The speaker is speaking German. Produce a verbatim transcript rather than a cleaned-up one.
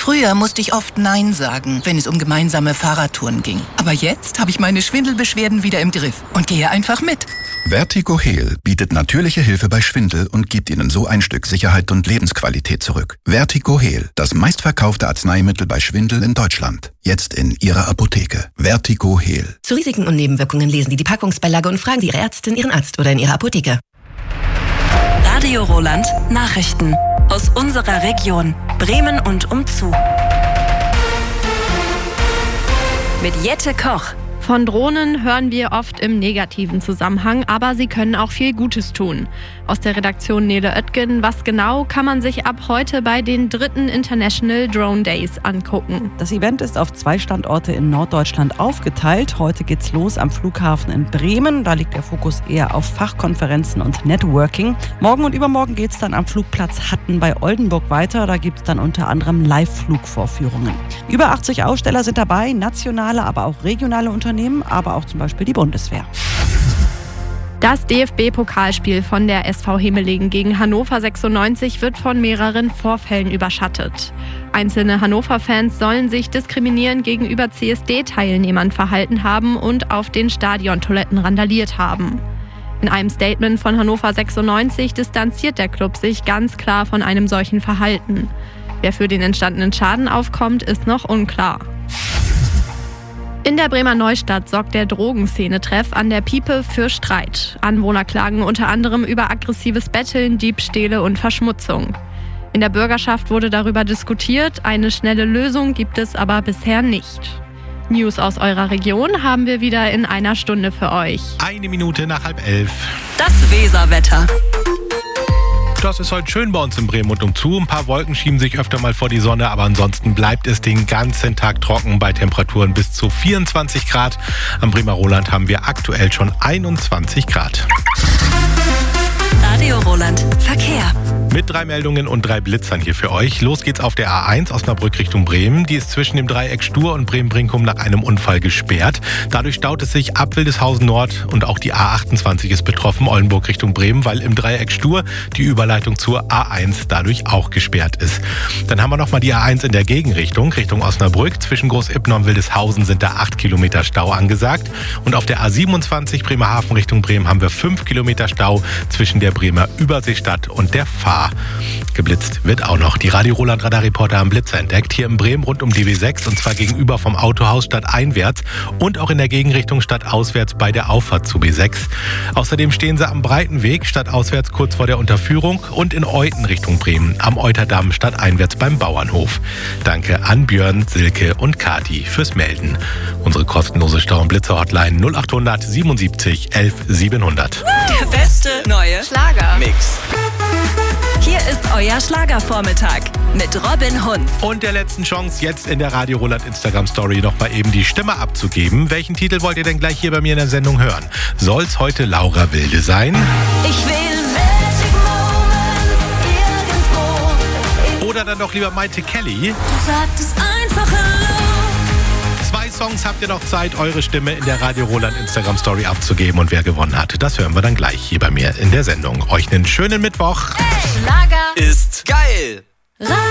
Früher musste ich oft Nein sagen, wenn es um gemeinsame Fahrradtouren ging. Aber jetzt habe ich meine Schwindelbeschwerden wieder im Griff und gehe einfach mit. Vertigo Heal bietet natürliche Hilfe bei Schwindel und gibt Ihnen so ein Stück Sicherheit und Lebensqualität zurück. Vertigo Heal, das meistverkaufte Arzneimittel bei Schwindel in Deutschland. Jetzt in Ihrer Apotheke. Vertigo Heal. Zu Risiken und Nebenwirkungen lesen Sie die Packungsbeilage und fragen Sie Ihre Ärztin, Ihren Arzt oder in Ihrer Apotheke. Radio Roland Nachrichten aus unserer Region, Bremen und umzu. Mit Jette Koch. Von Drohnen hören wir oft im negativen Zusammenhang, aber sie können auch viel Gutes tun. Aus der Redaktion Nele Oetgen, was genau kann man sich ab heute bei den dritten International Drone Days angucken? Das Event ist auf zwei Standorte in Norddeutschland aufgeteilt. Heute geht's los am Flughafen in Bremen. Da liegt der Fokus eher auf Fachkonferenzen und Networking. Morgen und übermorgen geht's dann am Flugplatz Hatten bei Oldenburg weiter. Da gibt's dann unter anderem Live-Flugvorführungen. Über achtzig Aussteller sind dabei, nationale, aber auch regionale Unternehmen, aber auch zum Beispiel die Bundeswehr. Das D F B-Pokalspiel von der S V Hemmelegen gegen Hannover sechsundneunzig wird von mehreren Vorfällen überschattet. Einzelne Hannover-Fans sollen sich diskriminierend gegenüber C S D-Teilnehmern verhalten haben und auf den Stadiontoiletten randaliert haben. In einem Statement von Hannover sechsundneunzig distanziert der Club sich ganz klar von einem solchen Verhalten. Wer für den entstandenen Schaden aufkommt, ist noch unklar. In der Bremer Neustadt sorgt der Drogenszene-Treff an der Piepe für Streit. Anwohner klagen unter anderem über aggressives Betteln, Diebstähle und Verschmutzung. In der Bürgerschaft wurde darüber diskutiert, eine schnelle Lösung gibt es aber bisher nicht. News aus eurer Region haben wir wieder in einer Stunde für euch. Eine Minute nach halb elf. Das Weserwetter. Das ist heute schön bei uns in Bremen und umzu. Ein paar Wolken schieben sich öfter mal vor die Sonne, aber ansonsten bleibt es den ganzen Tag trocken bei Temperaturen bis zu vierundzwanzig Grad. Am Bremer Roland haben wir aktuell schon einundzwanzig Grad. Radio Roland Verkehr. Mit drei Meldungen und drei Blitzern hier für euch. Los geht's auf der A eins Osnabrück Richtung Bremen. Die ist zwischen dem Dreieck Stur und Bremen-Brinkum nach einem Unfall gesperrt. Dadurch staut es sich ab Wildeshausen Nord und auch die A achtundzwanzig ist betroffen, Oldenburg Richtung Bremen, weil im Dreieck Stur die Überleitung zur A eins dadurch auch gesperrt ist. Dann haben wir nochmal die A eins in der Gegenrichtung, Richtung Osnabrück. Zwischen Groß-Ippen und Wildeshausen sind da acht Kilometer Stau angesagt. Und auf der A siebenundzwanzig Bremerhaven Richtung Bremen haben wir fünf Kilometer Stau zwischen der Bremer Überseestadt und der Fahr. Geblitzt wird auch noch. Die Radio Roland Radarreporter haben Blitzer entdeckt. Hier in Bremen rund um die W sechs und zwar gegenüber vom Autohaus stadteinwärts und auch in der Gegenrichtung stadtauswärts bei der Auffahrt zu B sechs. Außerdem stehen sie am Breitenweg stadtauswärts kurz vor der Unterführung und in Euten Richtung Bremen am Euterdamm stadteinwärts beim Bauernhof. Danke an Björn, Silke und Kati fürs Melden. Unsere kostenlose Stau- und Blitzer-Hotline null achthundert siebenundsiebzig elf siebenhundert. Der beste neue Schlager-Mix. Hier ist euer Schlagervormittag mit Robin Hunz. Und der letzten Chance, jetzt in der Radio Roland Instagram Story noch mal eben die Stimme abzugeben. Welchen Titel wollt ihr denn gleich hier bei mir in der Sendung hören? Soll's heute Laura Wilde sein? Ich will Magic Moments irgendwo. Oder dann doch lieber Maite Kelly? Du sagtest einfach Hallo. Zwei Songs habt ihr noch Zeit, eure Stimme in der Radio Roland Instagram Story abzugeben. Und wer gewonnen hat, das hören wir dann gleich hier bei mir in der Sendung. Euch einen schönen Mittwoch. Hey, Schlager Ist geil.